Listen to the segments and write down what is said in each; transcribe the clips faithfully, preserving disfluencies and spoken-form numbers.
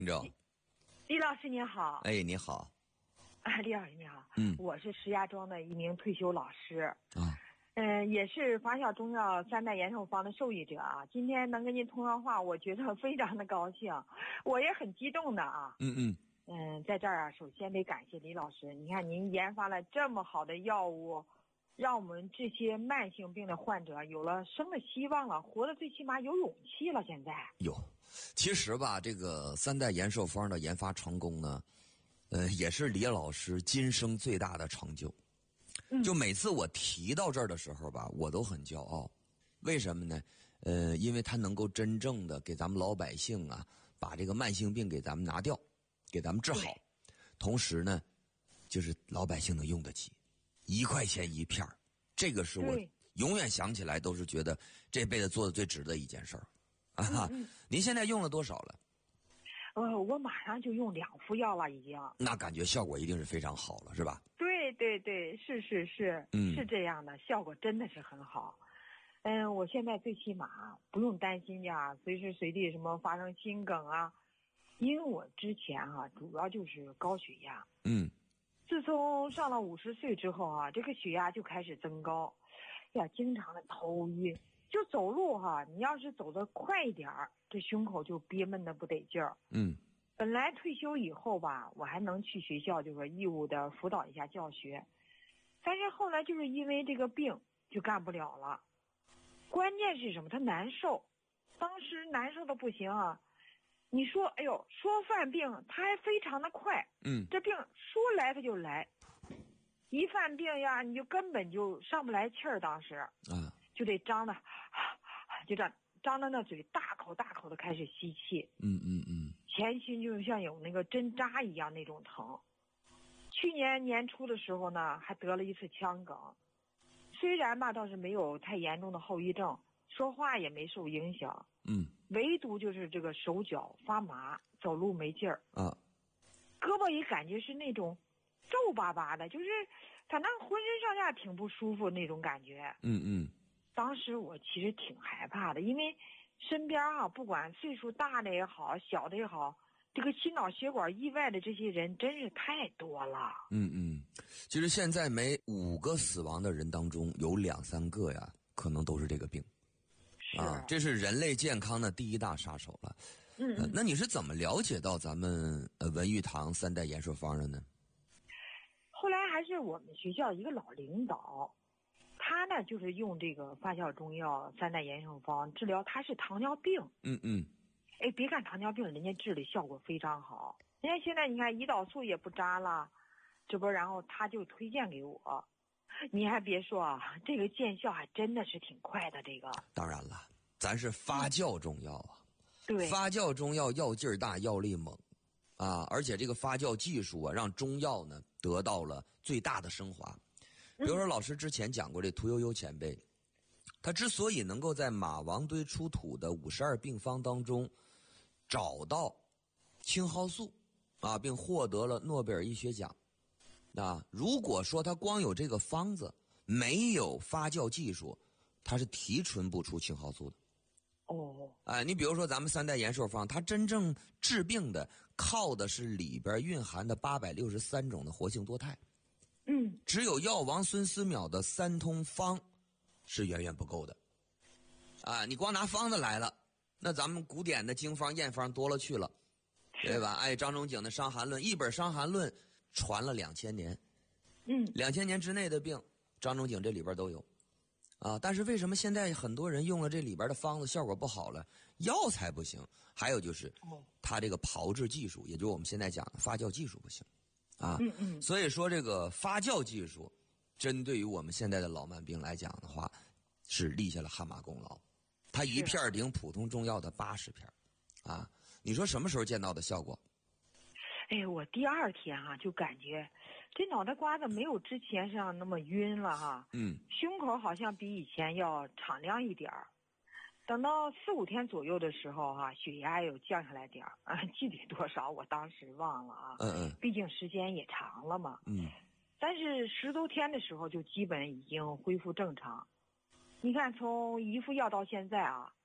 你知道？ 李老师您好。 哎，你好。 啊，李老师你好。 嗯， 我是石家庄的一名退休老师。 啊。 嗯、呃，也是发酵中药三代延寿方的受益者啊。今天能跟您通上话，我觉得非常的高兴，我也很激动的啊。 嗯嗯。 嗯，在这儿啊，首先得感谢李老师。你看，您研发了这么好的药物，让我们这些慢性病的患者有了生的希望了，活得最起码有勇气了。现在有，其实吧，这个三代延寿方的研发成功呢，呃，也是李老师今生最大的成就。 嗯， 就每次我提到这儿的时候吧，我都很骄傲。为什么呢？呃，因为他能够真正的给咱们老百姓啊，把这个慢性病给咱们拿掉，给咱们治好。同时呢，就是老百姓能用得起，一块钱一片儿，这个是我永远想起来都是觉得这辈子做的最值的一件事儿。啊， 嗯嗯， 您现在用了多少了？ 呃，我马上就用两副药了，已经。 那感觉效果一定是非常好了，是吧？ 对对对，是是是， 嗯， 是这样的，效果真的是很好。嗯，我现在最起码不用担心呀，随时随地什么发生心梗啊，因为我之前啊主要就是高血压。 嗯， 自从上了五十岁之后啊，这个血压就开始增高，呀，经常的头晕，就走路哈、啊，你要是走得快一点儿，这胸口就憋闷的不得劲儿。 嗯， 本来退休以后吧，我还能去学校就是义务的辅导一下教学，但是后来就是因为这个病就干不了了。关键是什么？他难受，当时难受的不行啊！你说，哎呦，说犯病，他还非常的快， 嗯， 这病说来他就来，一犯病呀，你就根本就上不来气儿，当时啊， 就得张的，就这样张着那嘴，大口大口的开始吸气， 嗯嗯嗯， 前心就像有那个针扎一样那种疼。去年年初的时候呢，还得了一次腔梗。虽然吧，倒是没有太严重的后遗症，说话也没受影响， 嗯， 唯独就是这个手脚发麻，走路没劲儿啊， 胳膊也感觉是那种皱巴巴的，就是反正浑身上下挺不舒服那种感觉。 嗯嗯， 当时我其实挺害怕的，因为身边啊，不管岁数大的也好，小的也好，这个心脑血管意外的这些人真是太多了。 嗯嗯，其实现在每五个死亡的人当中有两三个呀，可能都是这个病。 是啊，这是人类健康的第一大杀手了。 嗯、 呃，那你是怎么了解到咱们呃文玉堂三代延寿方的呢？ 后来还是我们学校一个老领导，他呢就是用这个发酵中药三代延寿方治疗，他是糖尿病。 嗯嗯。 哎，别看糖尿病，人家治的效果非常好。人家现在你看胰岛素也不扎了，这不，然后他就推荐给我。你还别说啊，这个见效还真的是挺快的。这个当然了，咱是发酵中药啊， 对， 发酵中药药劲儿大，药力猛啊，而且这个发酵技术啊，让中药呢得到了最大的升华。比如说，老师之前讲过，这屠呦呦前辈，他之所以能够在马王堆出土的五十二病方当中找到青蒿素啊，并获得了诺贝尔医学奖。啊，如果说他光有这个方子，没有发酵技术，他是提纯不出青蒿素的。 哦， 哎，你比如说咱们三代延寿方，它真正治病的靠的是里边蕴含的八百六十三种的活性多肽。 嗯， 只有药王孙思邈的三通方是远远不够的。啊，你光拿方子来了，那咱们古典的经方验方多了去了，对吧？哎，张仲景的《伤寒论》，一本《伤寒论》传了两千年， 嗯， 两千年之内的病，张仲景这里边都有。啊，但是为什么现在很多人用了这里边的方子效果不好了，药材不行？还有就是它这个炮制技术，也就是我们现在讲的发酵技术不行啊。 嗯嗯， 所以说这个发酵技术针对于我们现在的老慢病来讲的话，是立下了汗马功劳。它一片顶普通中药的八十片啊，你说什么时候见到的效果？ 哎，我第二天啊就感觉这脑袋瓜子没有之前上那么晕了哈， 嗯， 胸口好像比以前要敞亮一点儿。等到四五天左右的时候哈、啊，血压有降下来点儿啊，具体多少我当时忘了啊， 嗯嗯， 毕竟时间也长了嘛， 嗯， 但是十多天的时候就基本已经恢复正常。你看从一副药到现在啊，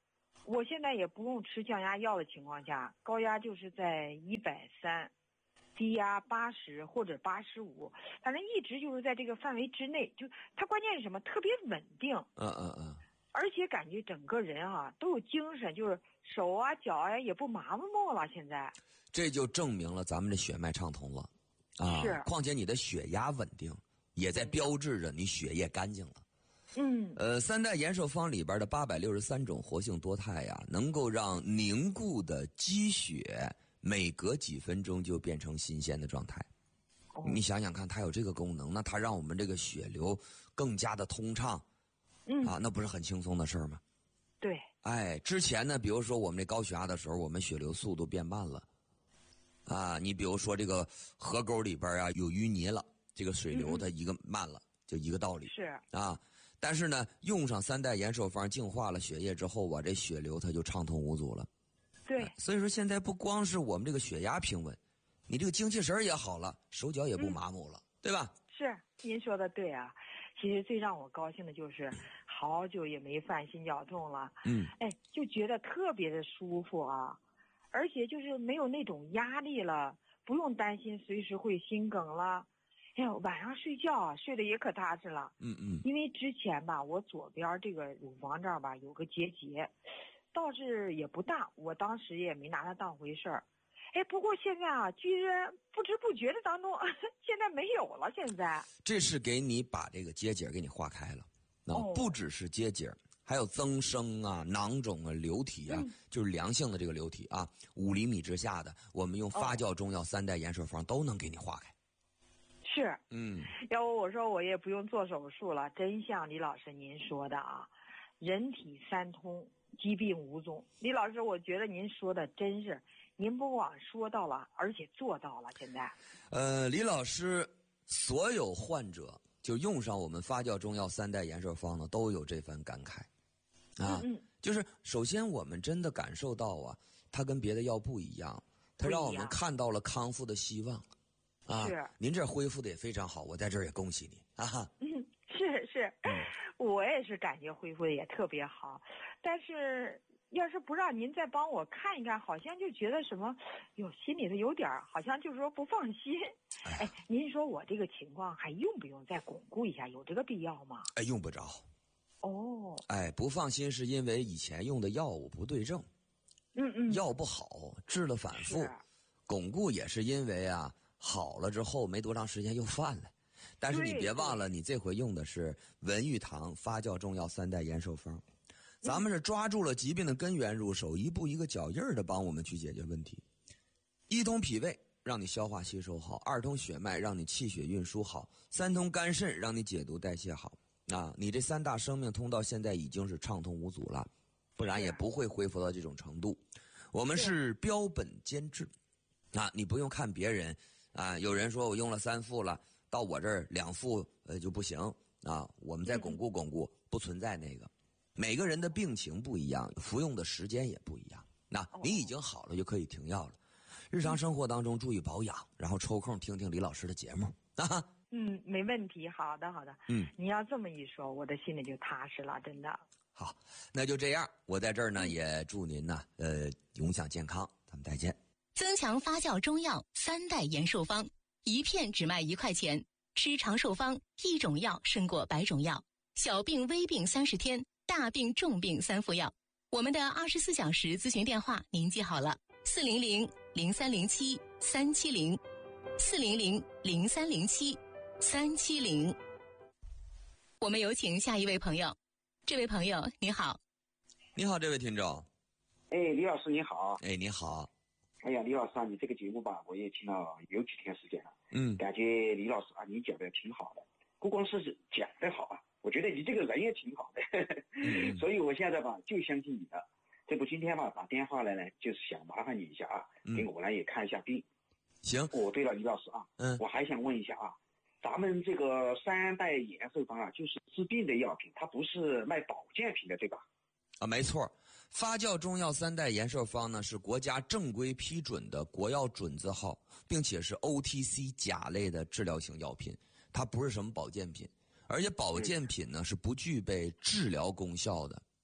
我现在也不用吃降压药的情况下，高压就是在一百三，低压八十或者八十五，反正一直就是在这个范围之内。就它关键是什么？特别稳定。 嗯嗯嗯。 而且感觉整个人啊都有精神，就是手啊脚啊也不麻木了。现在这就证明了咱们这血脉畅通了，啊， 是。 况且你的血压稳定，也在标志着你血液干净了。 嗯。 呃，三代延寿方里边的八百六十三种活性多肽呀，能够让凝固的积血每隔几分钟就变成新鲜的状态。哦、你想想看，它有这个功能，那它让我们这个血流更加的通畅。 嗯啊，那不是很轻松的事儿吗？ 对。 哎，之前呢，比如说我们这高血压的时候，我们血流速度变慢了。啊，你比如说这个河沟里边啊有淤泥了，这个水流它一个慢了，嗯、就一个道理。 是。 啊，但是呢，用上三代延寿方净化了血液之后啊，这血流它就畅通无阻了。 对。 啊、所以说现在不光是我们这个血压平稳，你这个精气神也好了，手脚也不麻木了， 嗯、 对吧？ 是，您说的对啊。其实最让我高兴的就是好久也没犯心绞痛了， 嗯， 哎，就觉得特别的舒服啊，而且就是没有那种压力了，不用担心随时会心梗了。哎呦，晚上睡觉啊，睡得也可踏实了。 嗯嗯。 因为之前吧，我左边这个乳房这儿吧有个结节，倒是也不大，我当时也没拿它当回事儿。哎，不过现在啊，居然不知不觉的当中，现在没有了。现在这是给你把这个结节给你化开了，啊、哦，不只是结节，还有增生啊、囊肿啊、瘤体啊，嗯、就是良性的这个瘤体啊，五厘米之下的，我们用发酵中药三代延寿方都能给你化开。 是， 嗯， 要不我说我也不用做手术了，真像李老师您说的啊，人体三通，疾病无踪。李老师，我觉得您说的真是。您不光说到了，而且做到了。现在， 呃，李老师，所有患者就用上我们发酵中药三代延寿方呢，都有这番感慨，啊， 嗯嗯就是首先我们真的感受到啊，它跟别的药不一样，它让我们看到了康复的希望，啊， 是， 您这恢复的也非常好，我在这儿也恭喜你啊。 嗯，是是， 嗯、 我也是感觉恢复的也特别好，但是。要是不让您再帮我看一看，好像就觉得什么，哟，心里头有点好像就是说不放心。哎，您说我这个情况还用不用再巩固一下？有这个必要吗？ 哎，用不着。 哦。 哎，不放心是因为以前用的药物不对症， 嗯嗯， 药不好，治了反复。巩固也是因为啊，好了之后没多长时间又犯了。但是你别忘了，你这回用的是文玉堂发酵中药三代延寿方。咱们是抓住了疾病的根源入手，一步一个脚印儿的帮我们去解决问题。一通脾胃，让你消化吸收好；二通血脉，让你气血运输好；三通肝肾，让你解毒代谢好。啊，你这三大生命通道现在已经是畅通无阻了，不然也不会恢复到这种程度。我们是标本兼治，啊，你不用看别人，啊，有人说我用了三副了，到我这儿两副呃就不行啊，我们再巩固巩固，不存在那个。每个人的病情不一样，服用的时间也不一样。那你已经好了就可以停药了。日常生活当中注意保养，然后抽空听听李老师的节目啊。 嗯，没问题。好的，好的。 嗯， 你要这么一说，我的心里就踏实了，真的。 好，那就这样。我在这儿呢，也祝您呢，呃，永享健康。咱们再见。 增强发酵中药三代延寿方，一片只卖一块钱。吃长寿方，一种药胜过百种药。小病微病三十天。大病重病三副药，我们的二十四小时咨询电话您记好了：四零零零三零七三七零，四零零零三零七三七零。我们有请下一位朋友，这位朋友你好。 你好，这位听众。 哎，李老师你好。 哎，你好。 哎呀，李老师啊，你这个节目吧，我也听了有几天时间了。 嗯， 感觉李老师啊，你讲的挺好的，不光是讲的好啊。我觉得你这个人也挺好的， 嗯、 所以我现在吧就相信你的。这不今天吧打电话来呢，就是想麻烦你一下啊， 嗯、 给我呢也看一下病。 行。 哦，对了，李老师啊， 嗯， 我还想问一下啊，咱们这个三代延寿方啊，就是治病的药品，它不是卖保健品的，对吧？ 啊，没错。发酵中药三代延寿方呢是国家正规批准的国药准字号，并且是 O T C 甲类的治疗型药品，它不是什么保健品。而且保健品呢是不具备治疗功效的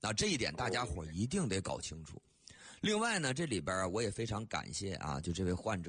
啊，这一点大家伙一定得搞清楚。另外呢，这里边我也非常感谢啊，就这位患者。